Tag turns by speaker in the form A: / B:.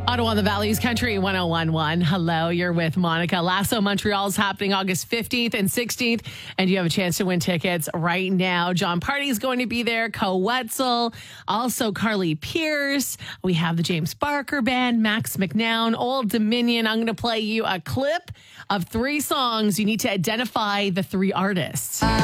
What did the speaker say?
A: Ottawa, the Valley's Country 1011. Hello, you're with Monica. Lasso Montreal is happening August 15th and 16th, and you have a chance to win tickets right now. John Party is going to be there, Co Wetzel, also Carly Pierce. We have the James Barker Band, Max McNown, Old Dominion. I'm going to play you a clip of 3 songs. You need to identify the 3 artists.